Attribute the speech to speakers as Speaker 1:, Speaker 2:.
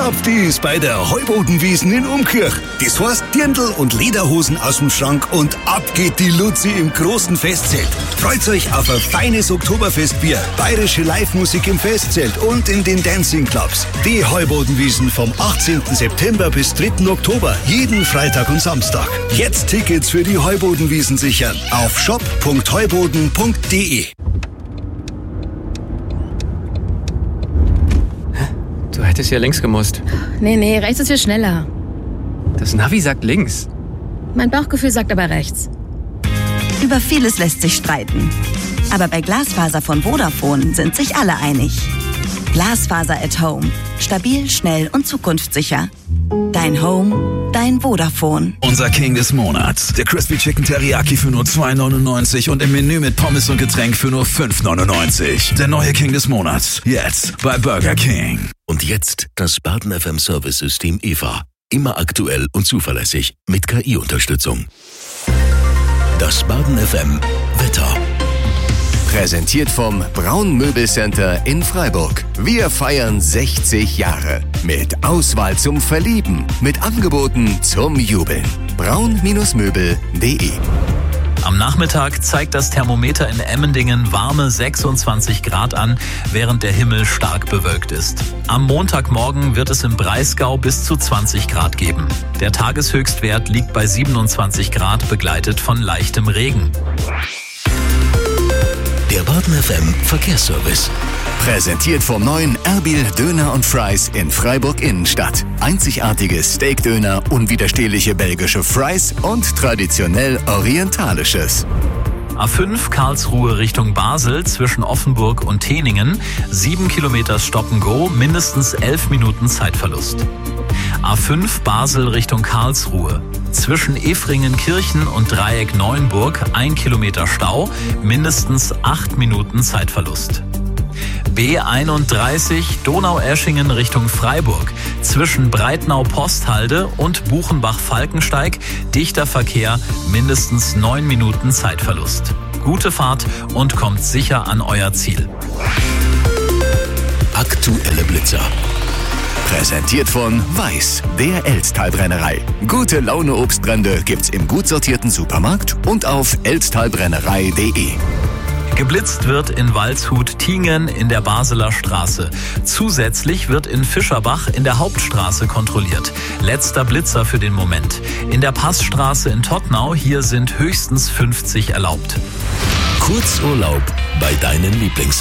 Speaker 1: Zapfdies bei der Heubodenwiesen in Umkirch. Das heißt Dirndl und Lederhosen aus dem Schrank und ab geht die Luzi im großen Festzelt. Freut euch auf ein feines Oktoberfestbier, bayerische Live-Musik im Festzelt und in den Dancing Clubs. Die Heubodenwiesen vom 18. September bis 3. Oktober, jeden Freitag und Samstag. Jetzt Tickets für die Heubodenwiesen sichern auf shop.heuboden.de.
Speaker 2: Du hättest ja links gemusst.
Speaker 3: Nee, rechts ist viel schneller.
Speaker 2: Das Navi sagt links.
Speaker 3: Mein Bauchgefühl sagt aber rechts.
Speaker 4: Über vieles lässt sich streiten. Aber bei Glasfaser von Vodafone sind sich alle einig. Glasfaser at Home. Stabil, schnell und zukunftssicher. Dein Home, dein Vodafone.
Speaker 5: Unser King des Monats. Der Crispy Chicken Teriyaki für nur 2,99 und im Menü mit Pommes und Getränk für nur 5,99. Der neue King des Monats. Jetzt bei Burger King.
Speaker 6: Und jetzt das Baden FM Service System EVA. Immer aktuell und zuverlässig mit KI-Unterstützung. Das Baden FM Wetter.
Speaker 7: Präsentiert vom Braun Möbelcenter in Freiburg. Wir feiern 60 Jahre. Mit Auswahl zum Verlieben. Mit Angeboten zum Jubeln. braun-möbel.de.
Speaker 8: Am Nachmittag zeigt das Thermometer in Emmendingen warme 26 Grad an, während der Himmel stark bewölkt ist. Am Montagmorgen wird es im Breisgau bis zu 20 Grad geben. Der Tageshöchstwert liegt bei 27 Grad, begleitet von leichtem Regen.
Speaker 6: Der Baden FM Verkehrsservice.
Speaker 7: Präsentiert vom neuen Erbil Döner und Fries in Freiburg Innenstadt. Einzigartiges Steakdöner, unwiderstehliche belgische Fries und traditionell orientalisches.
Speaker 8: A5 Karlsruhe Richtung Basel zwischen Offenburg und Teningen. 7 Kilometer Stop-and-Go, mindestens 11 Minuten Zeitverlust. A5 Basel Richtung Karlsruhe. Zwischen Efringen-Kirchen und Dreieck Neuenburg 1 Kilometer Stau, mindestens 8 Minuten Zeitverlust. B31 Donaueschingen Richtung Freiburg. Zwischen Breitnau-Posthalde und Buchenbach-Falkensteig dichter Verkehr, mindestens 9 Minuten Zeitverlust. Gute Fahrt und kommt sicher an euer Ziel.
Speaker 6: Aktuelle Blitzer.
Speaker 7: Präsentiert von Weiß, der Elztal-Brennerei. Gute Laune Obstbrände gibt's im gut sortierten Supermarkt und auf elztalbrennerei.de.
Speaker 8: Geblitzt wird in Waldshut-Tiengen in der Basler Straße. Zusätzlich wird in Fischerbach in der Hauptstraße kontrolliert. Letzter Blitzer für den Moment. In der Passstraße in Tottnau, hier sind höchstens 50 erlaubt.
Speaker 6: Kurzurlaub bei deinen Lieblings